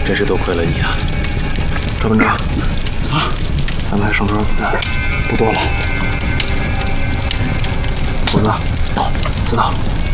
真是多亏了你啊！ 赵班长，啊，咱们还剩多少子弹？不多了。虎子，4道。